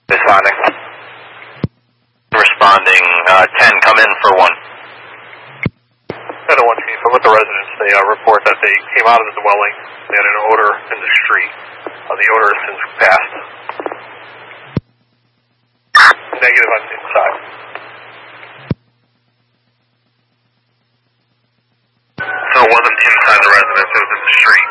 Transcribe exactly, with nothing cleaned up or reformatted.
Responding. Responding, uh, ten, come in for one. ten oh one Chief, I'm with the residents. They uh, report that they came out of the dwelling. They had an odor in the street. Uh, the odor has since passed. Negative on the inside. So it wasn't inside the residence, it was in the street.